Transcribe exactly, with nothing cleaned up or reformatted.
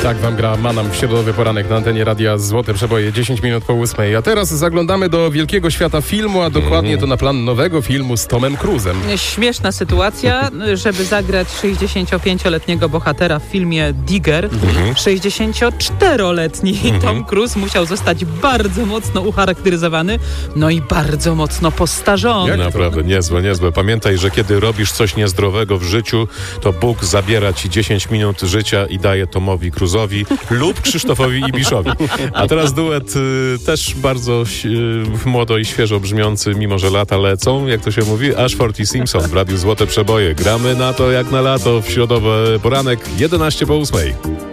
Tak wam gra Manam w środowy poranek na antenie Radia Złote Przeboje, dziesięć minut po ósmej. A teraz zaglądamy do wielkiego świata filmu, a dokładnie mm. to na plan nowego filmu z Tomem Cruzem. Śmieszna sytuacja, żeby zagrać sześćdziesięciopięcioletniego bohatera w filmie Digger. Mm-hmm. sześćdziesięcioczteroletni mm-hmm. Tom Cruise musiał zostać bardzo mocno ucharakteryzowany, no i bardzo mocno postarzony. Jak naprawdę, niezłe, niezłe. Pamiętaj, że kiedy robisz coś niezdrowego w życiu, to Bóg zabiera ci dziesięć minut życia i daje Tomowi Cruise'owi lub Krzysztofowi Ibiszowi. A teraz duet y, też bardzo y, młodo i świeżo brzmiący, mimo że lata lecą, jak to się mówi, Ashford i Simpson w Radiu Złote Przeboje. Gramy na to jak na lato w środowy poranek, jedenaście po ósmej.